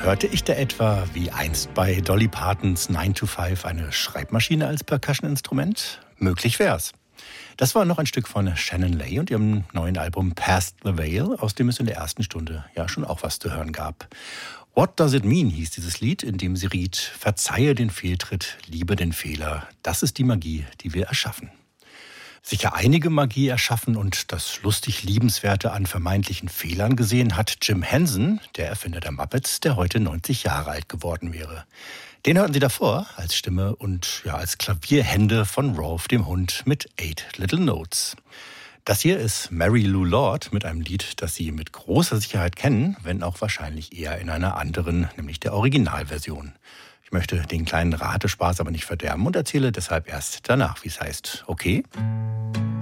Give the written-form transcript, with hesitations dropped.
Hörte ich da etwa wie einst bei Dolly Partons 9 to 5 eine Schreibmaschine als Percussion-Instrument? Möglich wär's. Das war noch ein Stück von Shannon Lay und ihrem neuen Album Past the Veil, aus dem es in der ersten Stunde ja schon auch was zu hören gab. What Does It Mean hieß dieses Lied, in dem sie riet: Verzeihe den Fehltritt, liebe den Fehler. Das ist die Magie, die wir erschaffen. Sicher einige Magie erschaffen und das lustig Liebenswerte an vermeintlichen Fehlern gesehen hat Jim Henson, der Erfinder der Muppets, der heute 90 Jahre alt geworden wäre. Den hörten Sie davor als Stimme und ja als Klavierhände von Rolf dem Hund mit 8 Little Notes. Das hier ist Mary Lou Lord mit einem Lied, das Sie mit großer Sicherheit kennen, wenn auch wahrscheinlich eher in einer anderen, nämlich der Originalversion. Ich möchte den kleinen Ratespaß aber nicht verderben und erzähle deshalb erst danach, wie es heißt. Okay?